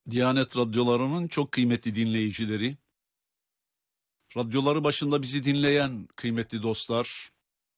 Diyanet radyolarının çok kıymetli dinleyicileri, radyoları başında bizi dinleyen kıymetli dostlar,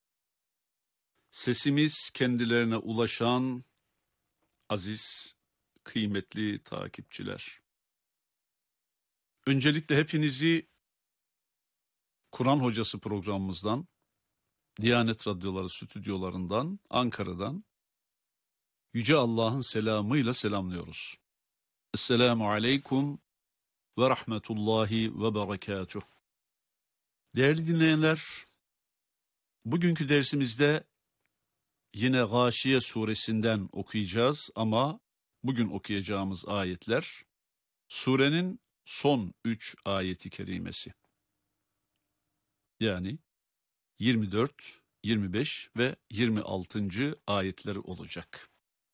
sesimiz kendilerine ulaşan aziz, kıymetli takipçiler. Öncelikle hepinizi Kur'an Hocası programımızdan, Diyanet Radyoları stüdyolarından, Ankara'dan, Yüce Allah'ın selamıyla selamlıyoruz. Esselamu Aleyküm ve Rahmetullahi ve Berekatuhu. Değerli dinleyenler, bugünkü dersimizde yine Gâşiye suresinden okuyacağız ama bugün okuyacağımız ayetler surenin son 3 ayeti kerimesi. Yani 24, 25 ve 26. ayetleri olacak.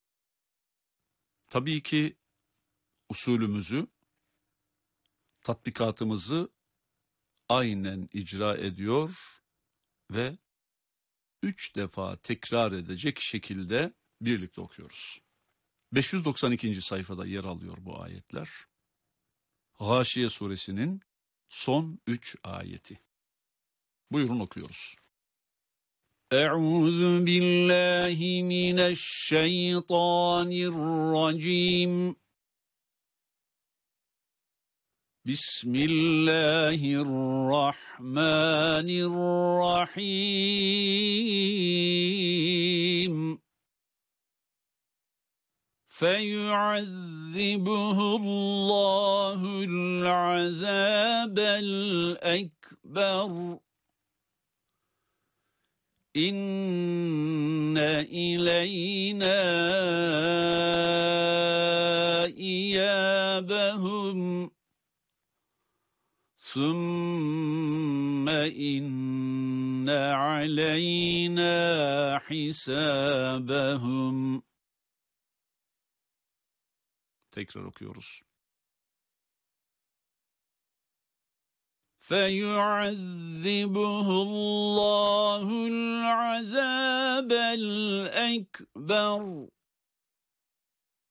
Tabii ki usulümüzü, tatbikatımızı aynen icra ediyor ve 3 defa tekrar edecek şekilde birlikte okuyoruz. 592. sayfada yer alıyor bu ayetler. Gâşiye suresinin son 3 ayeti. Buyurun okuyoruz. Euzu billahi mineşşeytanirracim. Bismillahirrahmanirrahim. فَيُعَذِّبُهُ اللّٰهُ الْعَذَابَ الْأَكْبَرَ إِنَّ إِلَيْنَا إِيَابَهُمْ ثُمَّ إِنَّ عَلَيْنَا حِسَابَهُمْ. Tekrar okuyoruz. فَيُعَذِّبُهُ اللّٰهُ الْعَذَابَ الْأَكْبَرَ